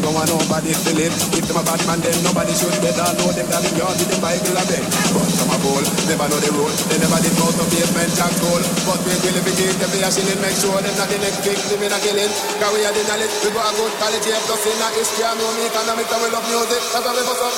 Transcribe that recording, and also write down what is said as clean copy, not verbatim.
go and nobody feel it. If them a bad man, then nobody should better know them that in yard with the Bible a beg. But some a fool, never know the rule. They never did go to basement jack goal. But we will if we give them a shilling, make sure them not the next victim in a killing. Cause we are the knowledge, we got a good quality of plus in a history and no economics and we love music. That's why we bust up.